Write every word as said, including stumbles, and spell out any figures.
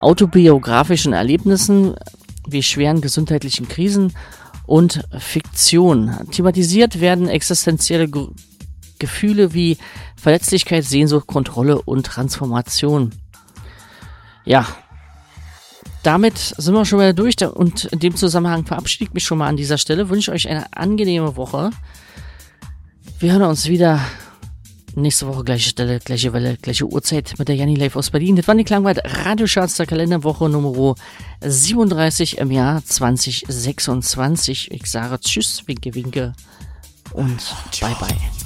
autobiografischen Erlebnissen wie schweren gesundheitlichen Krisen und Fiktion. Thematisiert werden existenzielle Ge- Gefühle wie Verletzlichkeit, Sehnsucht, Kontrolle und Transformation. Ja, damit sind wir schon wieder durch und in dem Zusammenhang verabschiede ich mich schon mal an dieser Stelle. Wünsche euch eine angenehme Woche. Wir hören uns wieder nächste Woche, gleiche Stelle, gleiche Welle, gleiche Uhrzeit mit der Janni live aus Berlin. Das war die Klangwald Radiocharts der Kalenderwoche Nummer siebenunddreißig im Jahr zwanzig sechsundzwanzig. Ich sage Tschüss, winke, winke und bye bye.